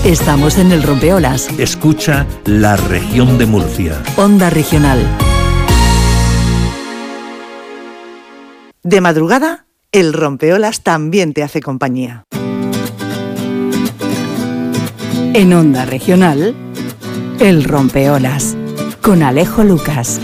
Estamos en el Rompeolas. Escucha La Región de Murcia. Onda Regional. De madrugada, el Rompeolas también te hace compañía. En Onda Regional, el Rompeolas, con Alejo Lucas.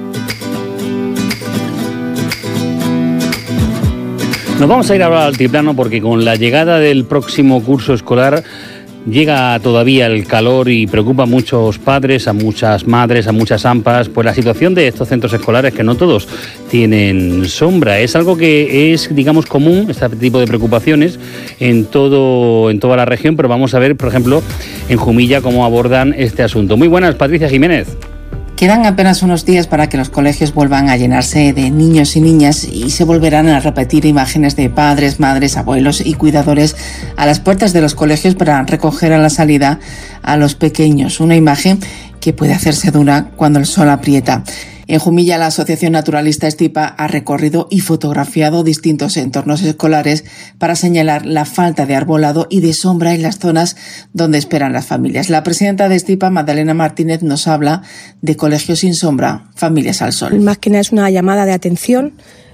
Nos vamos a ir ahora al altiplano porque con la llegada del próximo curso escolar llega todavía el calor y preocupa a muchos padres, a muchas madres, a muchas AMPAs, pues la situación de estos centros escolares, que no todos tienen sombra. Es algo que es, digamos, común, este tipo de preocupaciones, en toda la región, pero vamos a ver, por ejemplo, en Jumilla cómo abordan este asunto. Muy buenas, Patricia Jiménez. Quedan apenas unos días para que los colegios vuelvan a llenarse de niños y niñas y se volverán a repetir imágenes de padres, madres, abuelos y cuidadores a las puertas de los colegios para recoger a la salida a los pequeños. Una imagen que puede hacerse dura cuando el sol aprieta. En Jumilla, la Asociación Naturalista Estipa ha recorrido y fotografiado distintos entornos escolares para señalar la falta de arbolado y de sombra en las zonas donde esperan las familias. La presidenta de Estipa, Magdalena Martínez, nos habla de colegios sin sombra, familias al sol. Más que nada es una llamada de atención,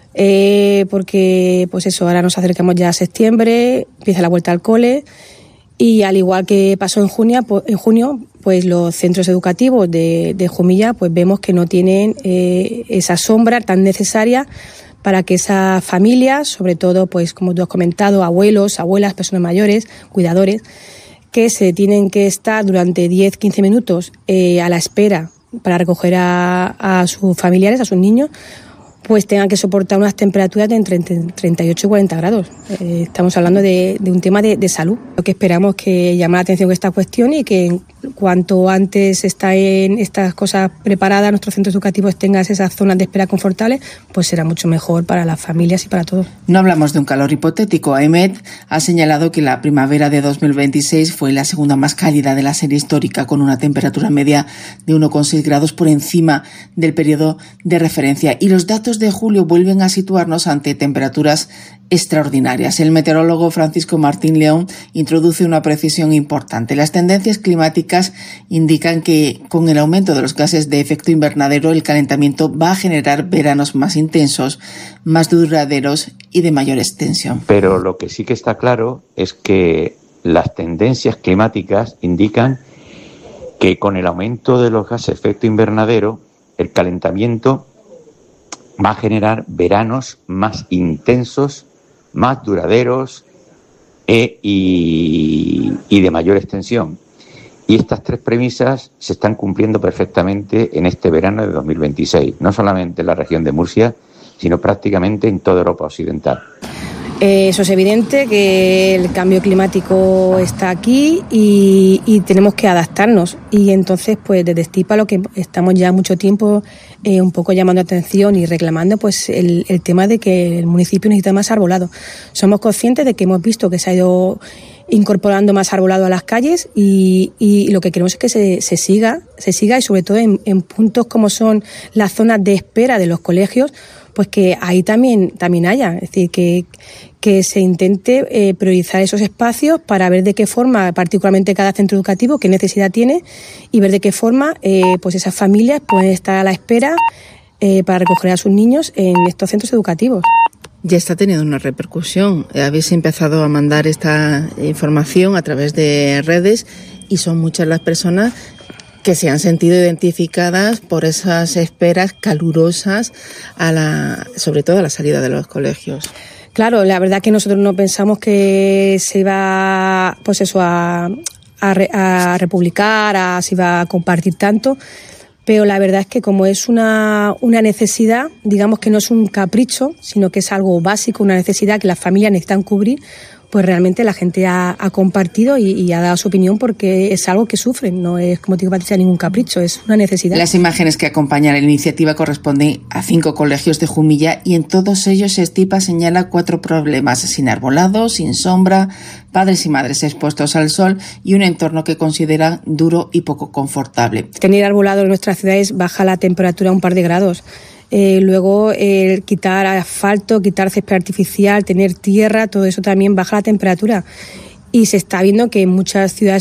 porque pues eso, ahora nos acercamos ya a septiembre, empieza la vuelta al cole. Y al igual que pasó en junio, pues los centros educativos de Jumilla pues vemos que no tienen esa sombra tan necesaria para que esas familias, sobre todo, pues como tú has comentado, abuelos, abuelas, personas mayores, cuidadores, que se tienen que estar durante 10-15 minutos a la espera para recoger a sus familiares, a sus niños, pues tengan que soportar unas temperaturas de entre 38 y 40 grados. Estamos hablando de un tema de salud. Lo que esperamos que llame la atención esta cuestión y que cuanto antes estén estas cosas preparadas, nuestros centros educativos tengan esas zonas de espera confortables, pues será mucho mejor para las familias y para todos. No hablamos de un calor hipotético. AEMET ha señalado que la primavera de 2026 fue la segunda más cálida de la serie histórica, con una temperatura media de 1,6 grados por encima del periodo de referencia. Y los datos de julio vuelven a situarnos ante temperaturas extraordinarias. El meteorólogo Francisco Martín León introduce una precisión importante. Las tendencias climáticas indican que con el aumento de los gases de efecto invernadero, el calentamiento va a generar veranos más intensos, más duraderos y de mayor extensión. Pero lo que sí que está claro es que las tendencias climáticas indican que con el aumento de los gases de efecto invernadero, el calentamiento va a generar veranos más intensos, más duraderos y de mayor extensión. Y estas tres premisas se están cumpliendo perfectamente en este verano de 2026, no solamente en la región de Murcia, sino prácticamente en toda Europa Occidental. Eso es evidente, que el cambio climático está aquí y tenemos que adaptarnos. Y entonces, pues desde Estipa lo que estamos ya mucho tiempo un poco llamando atención y reclamando pues el tema de que el municipio necesita más arbolado. Somos conscientes de que hemos visto que se ha ido incorporando más arbolado a las calles y lo que queremos es que se siga y sobre todo en puntos como son las zonas de espera de los colegios, pues que ahí también haya, es decir, que se intente priorizar esos espacios para ver de qué forma, particularmente cada centro educativo, qué necesidad tiene y ver de qué forma pues esas familias pueden estar a la espera para recoger a sus niños en estos centros educativos. Ya está teniendo una repercusión. Habéis empezado a mandar esta información a través de redes y son muchas las personas que se han sentido identificadas por esas esperas calurosas sobre todo a la salida de los colegios. Claro, la verdad que nosotros no pensamos que se iba pues eso a republicar, se iba a compartir tanto, pero la verdad es que como es una necesidad, digamos que no es un capricho, sino que es algo básico, una necesidad que las familias necesitan cubrir, pues realmente la gente ha compartido y ha dado su opinión porque es algo que sufren, no es, como te digo, Patricia, ningún capricho, es una necesidad. Las imágenes que acompañan la iniciativa corresponden a 5 colegios de Jumilla y en todos ellos Estipa señala 4 problemas: sin arbolado, sin sombra, padres y madres expuestos al sol y un entorno que consideran duro y poco confortable. Tener arbolado en nuestras ciudades baja la temperatura un par de grados. Luego quitar asfalto, quitar césped artificial, tener tierra, todo eso también baja la temperatura. Y se está viendo que en muchas ciudades